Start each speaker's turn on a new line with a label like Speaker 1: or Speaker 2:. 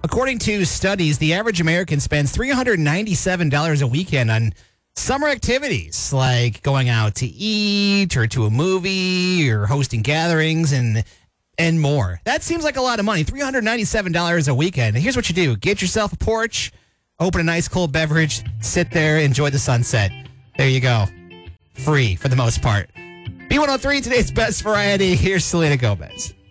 Speaker 1: According to studies, the average American spends $397 a weekend on summer activities like going out to eat or to a movie or hosting gatherings and more. That seems like a lot of money, $397 a weekend. Here's what you do. Get yourself a porch, open a nice cold beverage, sit there, enjoy the sunset. There you go. Free for the most part. B103, today's best variety. Here's Selena Gomez.